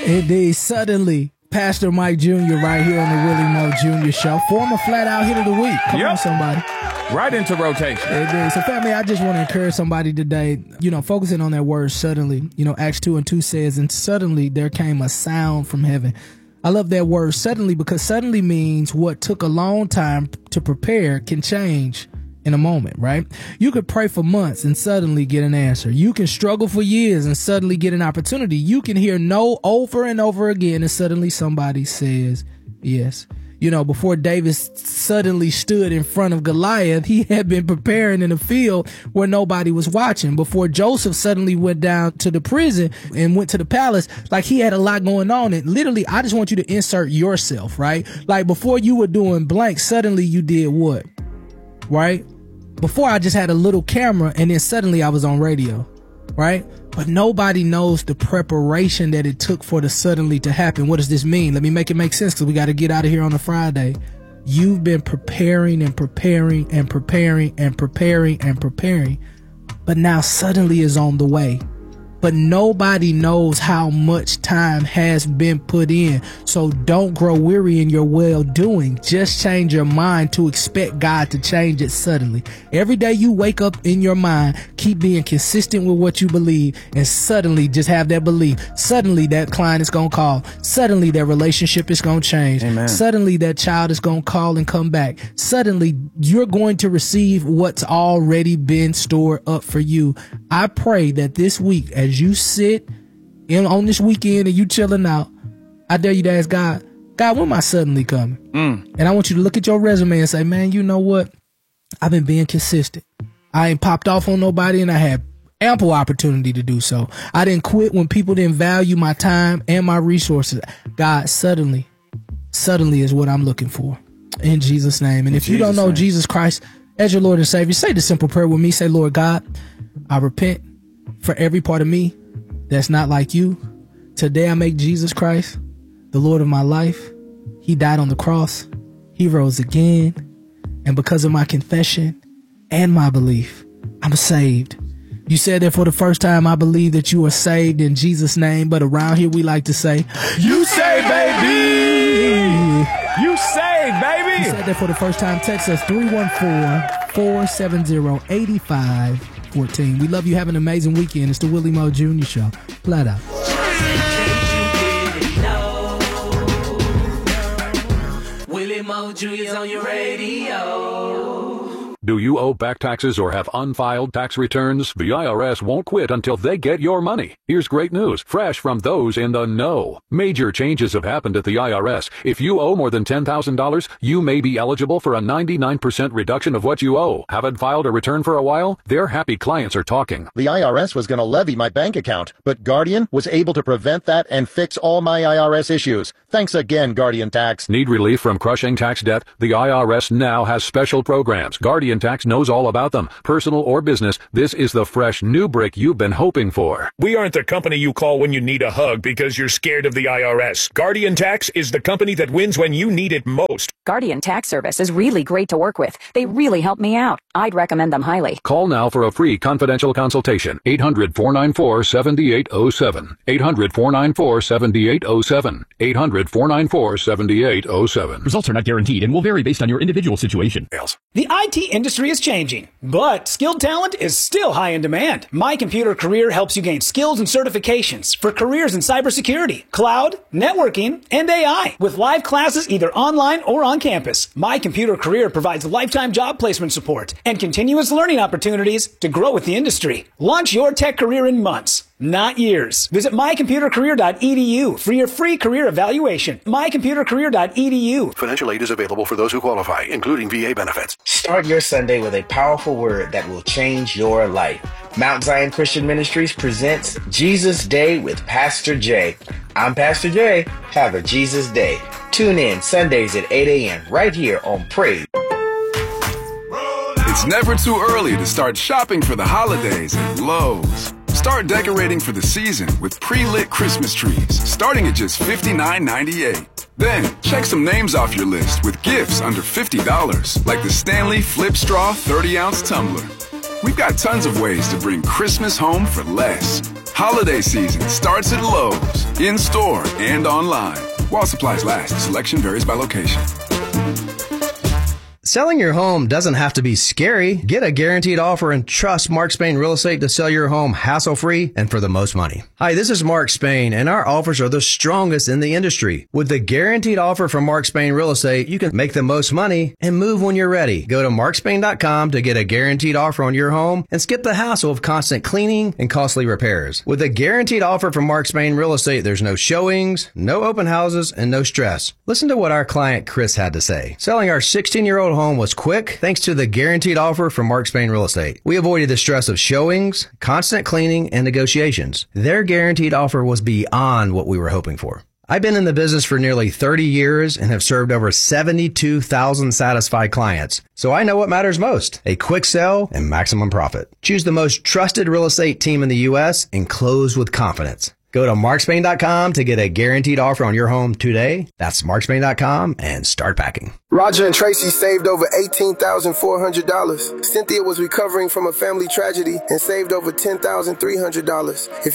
Indeed, suddenly, Pastor Mike Jr. right here on the Willie Moe Jr. Show. Former flat out hit of the week. Come on, somebody. Right into rotation. Indeed. So, family, I just want to encourage somebody today, focusing on that word suddenly. Acts 2:2 says, and suddenly there came a sound from heaven. I love that word suddenly because suddenly means what took a long time to prepare can change in a moment, right? You could pray for months and suddenly get an answer. You can struggle for years and suddenly get an opportunity. You can hear no over and over again and suddenly somebody says yes. Before David suddenly stood in front of Goliath, he had been preparing in a field where nobody was watching. Before Joseph suddenly went down to the prison and went to the palace, like he had a lot going on. And literally, I just want you to insert yourself, right? Like before you were doing blank, suddenly you did what? Right? Before I just had a little camera and then suddenly I was on radio, right? But nobody knows the preparation that it took for the suddenly to happen. What does this mean? Let me make it make sense because we got to get out of here on a Friday. You've been preparing and preparing and preparing and preparing and preparing, but now suddenly is on the way. But nobody knows how much time has been put in. So don't grow weary in your well-doing. Just change your mind to expect God to change it suddenly. Every day you wake up in your mind, keep being consistent with what you believe, and suddenly just have that belief. Suddenly that client is going to call. Suddenly that relationship is going to change. Amen. Suddenly that child is going to call and come back. Suddenly you're going to receive what's already been stored up for you. I pray that this week, as you sit in on this weekend and you chilling out, I dare you to ask God, when my suddenly coming? And I want you to look at your resume and say, man, you know what? I've been being consistent. I ain't popped off on nobody and I had ample opportunity to do so. I didn't quit when people didn't value my time and my resources. God, suddenly is what I'm looking for. In Jesus' name. And if you don't know Jesus Christ as your Lord and Savior, say the simple prayer with me. Say, Lord God, I repent for every part of me that's not like you. Today I make Jesus Christ the Lord of my life. He died on the cross. He rose again. And because of my confession and my belief, I'm saved. You said that for the first time, I believe that you are saved in Jesus' name. But around here, we like to say, you saved, baby. You saved, baby. You said that for the first time. Text us 314-470-8514. We love you. Have an amazing weekend. It's the Willie Moe Jr. Show. Flat out. Willie Moe Jr. is on your radio. Do you owe back taxes or have unfiled tax returns? The IRS won't quit until they get your money. Here's great news, fresh from those in the know. Major changes have happened at the IRS. If you owe more than $10,000, you may be eligible for a 99% reduction of what you owe. Haven't filed a return for a while? Their happy clients are talking. The IRS was going to levy my bank account, but Guardian was able to prevent that and fix all my IRS issues. Thanks again, Guardian Tax. Need relief from crushing tax debt? The IRS now has special programs. Guardian Tax knows all about them. Personal or business, this is the fresh new brick you've been hoping for. We aren't the company you call when you need a hug because you're scared of the IRS. Guardian Tax is the company that wins when you need it most. Guardian Tax Service is really great to work with. They really help me out. I'd recommend them highly. Call now for a free confidential consultation. 800-494-7807. 800-494-7807. 800-494-7807. Results are not guaranteed and will vary based on your individual situation. The IT industry is changing, but skilled talent is still high in demand. My Computer Career helps you gain skills and certifications for careers in cybersecurity, cloud, networking, and AI. With live classes either online or on campus, My Computer Career provides lifetime job placement support and continuous learning opportunities to grow with the industry. Launch your tech career in months, not years. Visit mycomputercareer.edu for your free career evaluation. mycomputercareer.edu. Financial aid is available for those who qualify, including VA benefits. Start your Sunday with a powerful word that will change your life. Mount Zion Christian Ministries presents Jesus Day with Pastor Jay. I'm Pastor Jay. Have a Jesus Day. Tune in Sundays at 8 a.m. right here on Praise. It's never too early to start shopping for the holidays at Lowe's. Start decorating for the season with pre-lit Christmas trees, starting at just $59.98. Then, check some names off your list with gifts under $50, like the Stanley Flip Straw 30-ounce tumbler. We've got tons of ways to bring Christmas home for less. Holiday season starts at Lowe's. in-store and online. While supplies last, selection varies by location. Selling your home doesn't have to be scary. Get a guaranteed offer and trust Mark Spain Real Estate to sell your home hassle-free and for the most money. Hi, this is Mark Spain, and our offers are the strongest in the industry. With the guaranteed offer from Mark Spain Real Estate, you can make the most money and move when you're ready. Go to markspain.com to get a guaranteed offer on your home and skip the hassle of constant cleaning and costly repairs. With a guaranteed offer from Mark Spain Real Estate, there's no showings, no open houses, and no stress. Listen to what our client Chris had to say. Selling our 16-year-old home was quick thanks to the guaranteed offer from Mark Spain Real Estate. We avoided the stress of showings, constant cleaning, and negotiations. Their guaranteed offer was beyond what we were hoping for. I've been in the business for nearly 30 years and have served over 72,000 satisfied clients. So I know what matters most: a quick sell and maximum profit. Choose the most trusted real estate team in the U.S. and close with confidence. Go to markspain.com to get a guaranteed offer on your home today. That's markspain.com and start packing. Roger and Tracy saved over $18,400. Cynthia was recovering from a family tragedy and saved over $10,300. If